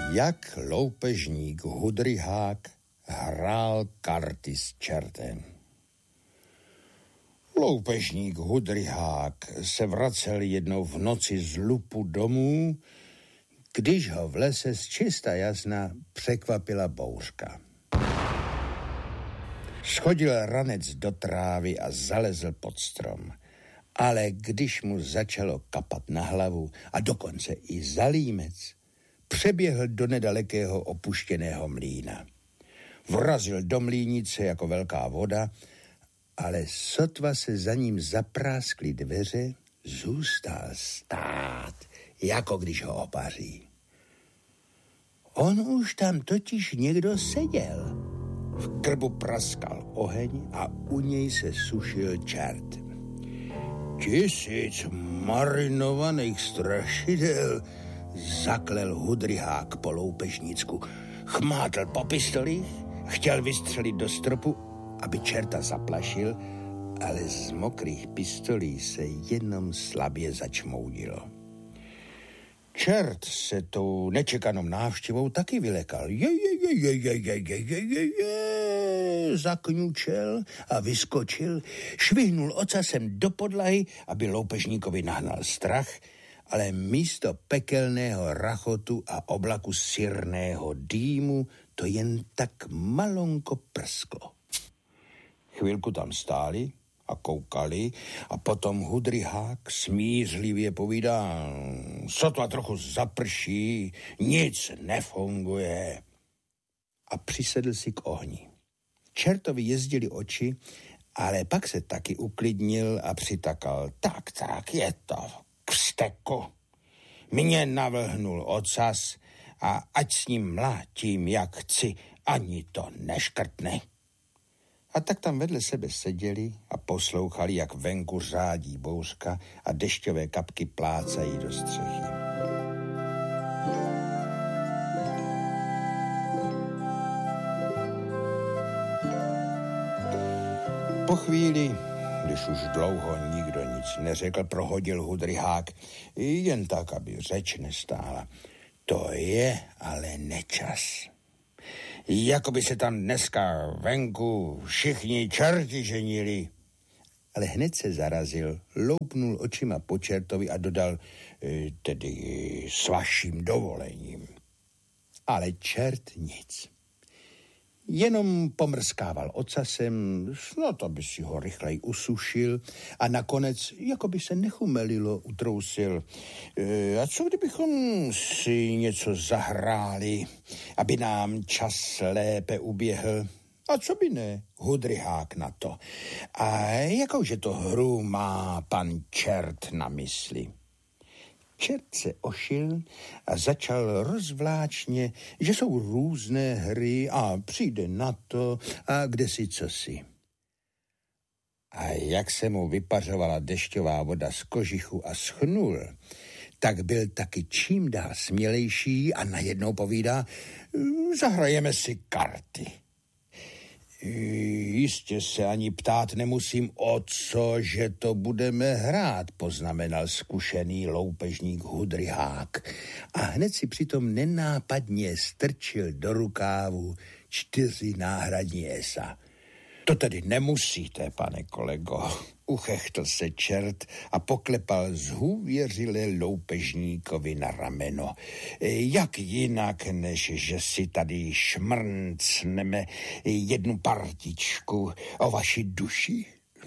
Jak loupežník Hudryhák hrál karty s čertem. Loupežník Hudryhák se vracel jednou v noci z lupu domů, když ho v lese z čista jasna překvapila bouřka. Schodil ranec do trávy a zalezl pod strom. Ale když mu začalo kapat na hlavu a dokonce i za límec, přeběhl do nedalekého opuštěného mlýna. Vrazil do mlýnice jako velká voda, ale sotva se za ním zapráskly dveře, zůstal stát, jako když ho opaří. On už tam totiž někdo seděl. V krbu praskal oheň a u něj se sušil čert. 1000 marinovaných strašidel, zaklel Hudryhák po loupežnícku. Chmátl po pistolích, chtěl vystřelit do stropu, aby čerta zaplašil, ale z mokrých pistolí se jenom slabě začmoudilo. Čert se tou nečekanou návštěvou taky vylekal. Zakňučel a vyskočil, švihnul ocasem do podlahy, aby loupežníkovi nahnal strach, ale místo pekelného rachotu a oblaku syrného dýmu to jen tak malonko prsklo. Chvilku tam stáli a koukali a potom Hudryhák smířlivě povídá: sotva trochu zaprší, nic nefunguje. A přisedl si k ohni. Čertovi jezdili oči, ale pak se taky uklidnil a přitakal: tak, je to k vzteku. Mě navlhnul ocas a ať s ním mlátím, jak chci, ani to neškrtne. A tak tam vedle sebe seděli a poslouchali, jak venku řádí bouřka a dešťové kapky plácají do střechy. Po chvíli, když už dlouho nikdo nic neřekl, prohodil Hudryhák, jen tak, aby řeč nestála: to je ale nečas. Jakoby se tam dneska venku všichni čerti ženili. Ale hned se zarazil, loupnul očima po čertovi a dodal: tedy s vaším dovolením. Ale čert nic. Jenom pomrskával ocasem, snad aby si ho rychleji usušil a nakonec, jako by se nechumelilo, utrousil: a co kdybychom si něco zahráli, aby nám čas lépe uběhl? A co by ne, Hudryhák na to. A jakouže to hru má pan čert na mysli? Čert se ošil a začal rozvláčně, že jsou různé hry a přijde na to a kdesi cosi. A jak se mu vypařovala dešťová voda z kožichu a schnul, tak byl taky čím dál smělejší a najednou povídá: zahrajeme si karty. Jistě se ani ptát nemusím, o co, že to budeme hrát, poznamenal zkušený loupežník Hudryhák. A hned si přitom nenápadně strčil do rukávu 4 náhradní esa. To tedy nemusíte, pane kolego, uchechtl se čert a poklepal zhůvěřile loupežníkovi na rameno. Jak jinak, než že si tady šmrncneme jednu partičku o vaši duši?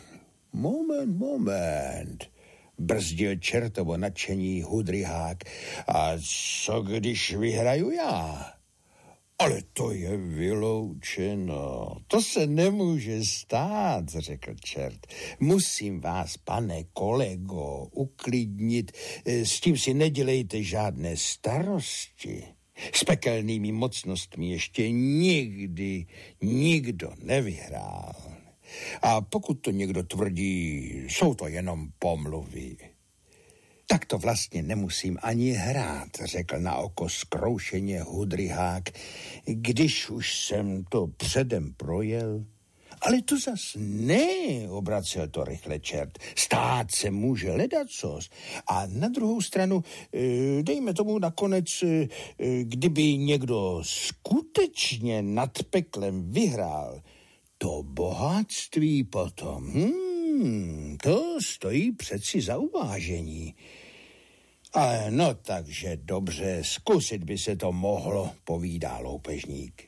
Moment, brzdil čertovo nadšení Hudryhák. A co když vyhraju já? Ale to je vyloučeno. To se nemůže stát, řekl čert. Musím vás, pane kolego, uklidnit. S tím si nedělejte žádné starosti. S pekelnými mocnostmi ještě nikdy nikdo nevyhrál. A pokud to někdo tvrdí, jsou to jenom pomluvy. Tak to vlastně nemusím ani hrát, řekl na oko zkroušeně Hudryhák, když už jsem to předem projel Ale to zas ne, obracel to rychle čert. Stát se může ledacos. A na druhou stranu, dejme tomu nakonec, kdyby někdo skutečně nad peklem vyhrál, to bohatství potom, to stojí přeci za uvážení. Ale no takže dobře, zkusit by se to mohlo, povídá loupežník.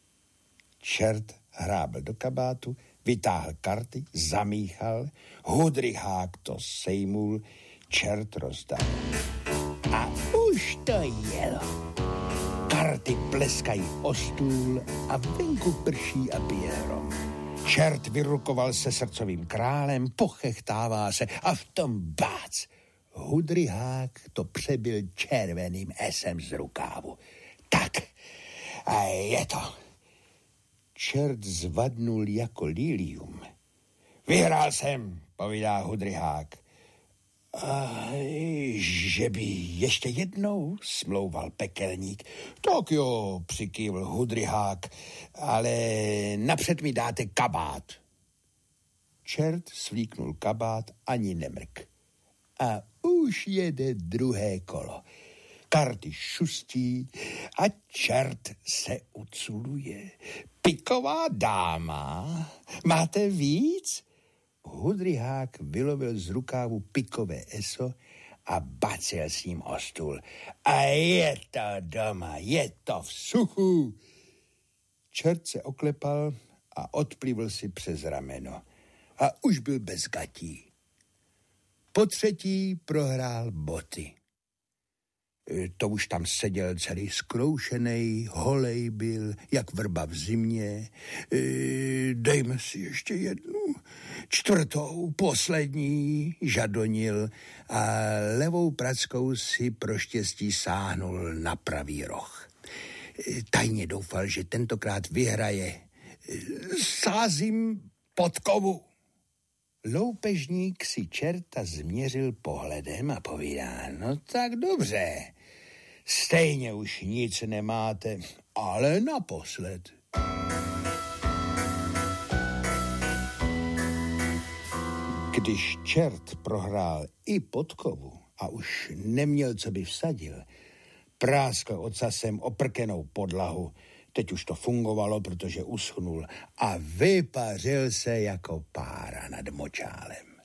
Čert hrábl do kabátu, vytáhl karty, zamíchal, hudryhák to sejmul, čert rozdal. A už to jelo. Karty pleskají o stůl a venku prší a bije hrom. Čert vyrukoval se srdcovým králem, pochechtává se a v tom bác. Hudryhák to přebil červeným esem z rukávu. Tak, a je to. Čert zvadnul jako lilium. Vyhrál jsem, povídá Hudryhák. A že by ještě jednou, smlouval pekelník. Tak jo, přikývl Hudryhák, ale napřed mi dáte kabát. Čert svlíknul kabát, ani nemrk. A už jede druhé kolo. Karty šustí a čert se uculuje. Piková dáma, máte víc? Hudryhák vylovil z rukávu pikové eso a bacil s ním o stůl. A je to doma, je to v suchu. Čert se oklepal a odplivl si přes rameno. A už byl bez gatí. Po třetí prohrál boty. To už tam seděl celý zkroušenej, holej byl, jak vrba v zimě. Dejme si ještě jednu, čtvrtou, poslední, žadonil a levou prackou si pro štěstí sáhnul na pravý roh. Tajně doufal, že tentokrát vyhraje. Sázím podkovu. Loupežník si čerta změřil pohledem a povídá, no tak dobře, stejně už nic nemáte, ale naposled. Když čert prohrál i podkovu a už neměl, co by vsadil, práskl ocasem oprkenou podlahu. Teď už to fungovalo, protože uschnul a vypařil se jako pára nad močálem.